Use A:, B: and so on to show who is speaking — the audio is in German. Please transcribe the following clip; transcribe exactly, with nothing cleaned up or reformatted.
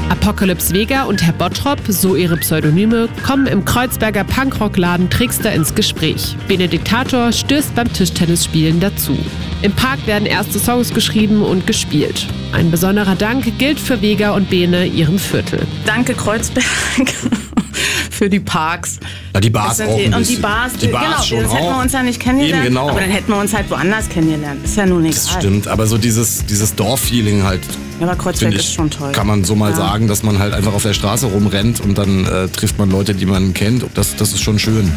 A: Apocalypse Vega und Herr Bottrop, so ihre Pseudonyme, kommen im Kreuzberger Punkrockladen Trickster ins Gespräch. Benediktator stößt beim Tischtennisspielen dazu. Im Park werden erste Songs geschrieben und gespielt. Ein besonderer Dank gilt für Vega und Bene, ihrem Viertel.
B: Danke Kreuzberg für die Parks.
C: Ja, die Bars auch ein
B: Und die Bars,
C: die Bars
B: genau,
C: schon
B: das hätten wir
C: auch.
B: uns ja nicht kennengelernt.
C: Eben, genau.
B: Aber dann hätten wir uns halt woanders kennengelernt. Ist ja nun egal.
C: Das stimmt, aber so dieses, dieses Dorf-Feeling halt,
B: Ja, aber Kreuzberg
C: finde
B: ist
C: ich,
B: schon toll.
C: kann man so mal
B: Ja.
C: sagen, dass man halt einfach auf der Straße rumrennt und dann äh, trifft man Leute, die man kennt. Das, das ist schon schön.